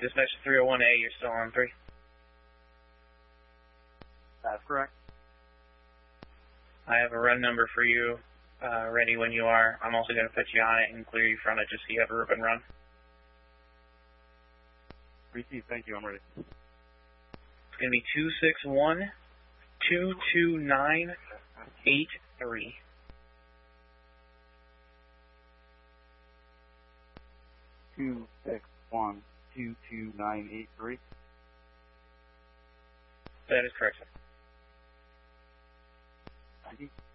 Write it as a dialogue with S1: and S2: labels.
S1: Dispatch 301A, you're still on 3.
S2: That's correct.
S1: I have a run number for you, ready when you are. I'm also going to put you on it and clear you from it just so you have a rip and run.
S2: Received, thank you, I'm ready.
S1: It's going to be 261-229-83.
S2: Two 22983.
S1: That is correct, sir.
S2: Thank you.